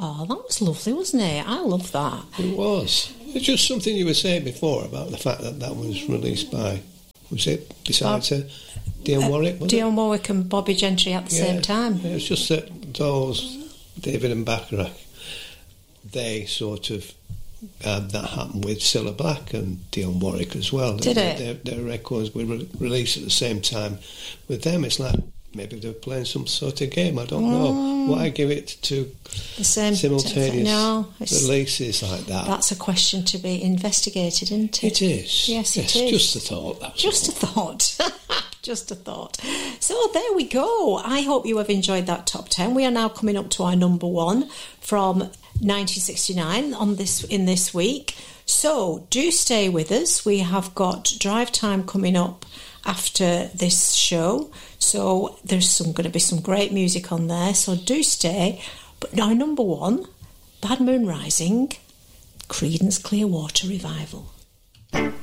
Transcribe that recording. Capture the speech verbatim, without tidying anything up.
Oh, that was lovely, wasn't it? I love that. It was. It's just something you were saying before about the fact that that was released by, was it, besides uh, Dionne Warwick, was Dionne it? Warwick and Bobby Gentry at the yeah, same time. Yeah, it's just that those, David and Bacharach, they sort of had that happen with Cilla Black and Dionne Warwick as well. Did their, it? Their, their records were re- released at the same time with them. It's like maybe they were playing some sort of game. I don't mm. know. Why give it to the same simultaneous t- no, releases like that? That's a question to be investigated, isn't it? It is. Yes, yes, it is. Just a thought. That's just all. a thought. Just a thought. So there we go. I hope you have enjoyed that top ten. We are now coming up to our number one from nineteen sixty-nine on this in this week. So do stay with us. We have got drive time coming up after this show. So there's some going to be some great music on there. So do stay. But now number one, Bad Moon Rising, Creedence Clearwater Revival.